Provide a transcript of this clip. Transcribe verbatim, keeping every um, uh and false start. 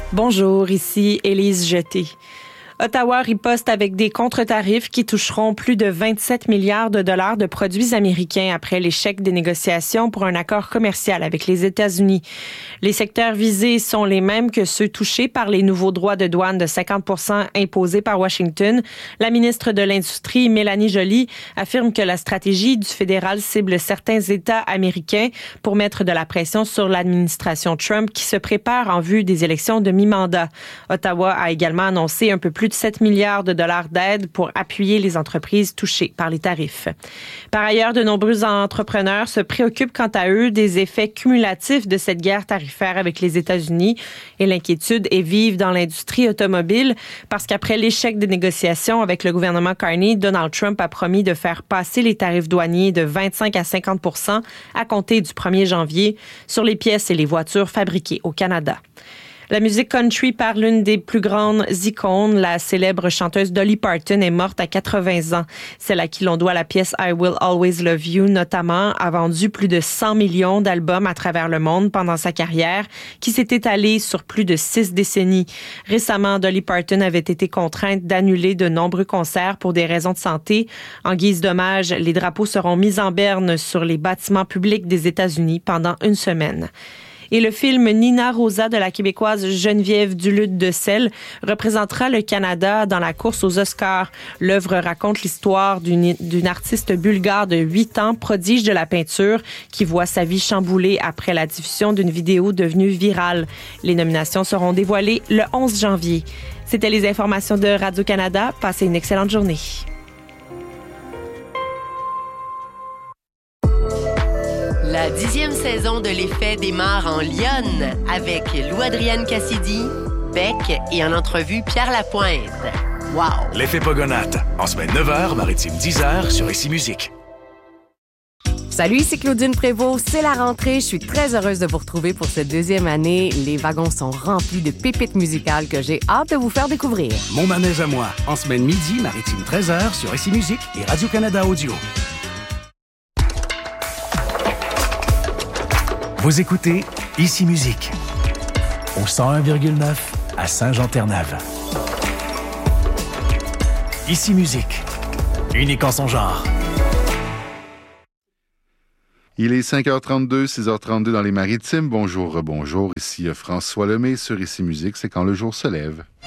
Bonjour, ici Élise Jeté. Ottawa riposte avec des contre-tarifs qui toucheront plus de vingt-sept milliards de dollars de produits américains après l'échec des négociations pour un accord commercial avec les États-Unis. Les secteurs visés sont les mêmes que ceux touchés par les nouveaux droits de douane de cinquante pour cent imposés par Washington. La ministre de l'Industrie, Mélanie Joly, affirme que la stratégie du fédéral cible certains États américains pour mettre de la pression sur l'administration Trump qui se prépare en vue des élections de mi-mandat. Ottawa a également annoncé un peu plus de sept milliards de dollars d'aide pour appuyer les entreprises touchées par les tarifs. Par ailleurs, de nombreux entrepreneurs se préoccupent quant à eux des effets cumulatifs de cette guerre tarifaire avec les États-Unis et l'inquiétude est vive dans l'industrie automobile parce qu'après l'échec des négociations avec le gouvernement Carney, Donald Trump a promis de faire passer les tarifs douaniers de vingt-cinq à cinquante pour cent à compter du premier janvier sur les pièces et les voitures fabriquées au Canada. La musique country par l'une des plus grandes icônes, la célèbre chanteuse Dolly Parton, est morte à quatre-vingts ans. Celle à qui l'on doit la pièce I Will Always Love You, notamment, a vendu plus de cent millions d'albums à travers le monde pendant sa carrière, qui s'est étalée sur plus de six décennies. Récemment, Dolly Parton avait été contrainte d'annuler de nombreux concerts pour des raisons de santé. En guise d'hommage, les drapeaux seront mis en berne sur les bâtiments publics des États-Unis pendant une semaine. Et le film Nina Rosa de la Québécoise Geneviève Duluth de Selle représentera le Canada dans la course aux Oscars. L'œuvre raconte l'histoire d'une, d'une artiste bulgare de huit ans, prodige de la peinture, qui voit sa vie chamboulée après la diffusion d'une vidéo devenue virale. Les nominations seront dévoilées le onze janvier. C'était les informations de Radio-Canada. Passez une excellente journée. La dixième saison de l'Effet démarre en Lyonne avec Lou-Adrienne Cassidy, Beck et en entrevue Pierre Lapointe. Wow! L'Effet Pogonate, en semaine neuf heures, maritime dix heures sur Ici Musique. Salut, ici Claudine Prévost. C'est la rentrée. Je suis très heureuse de vous retrouver pour cette deuxième année. Les wagons sont remplis de pépites musicales que j'ai hâte de vous faire découvrir. Mon manège à moi, en semaine midi, maritime treize heures sur Ici Musique et Radio-Canada Audio. Vous écoutez Ici Musique au cent un virgule neuf à Saint-Jean-Terre-Neuve. Ici Musique, unique en son genre. Il est cinq heures trente-deux, six heures trente-deux dans les Maritimes. Bonjour, bonjour. Ici François Lemay sur Ici Musique. C'est quand le jour se lève.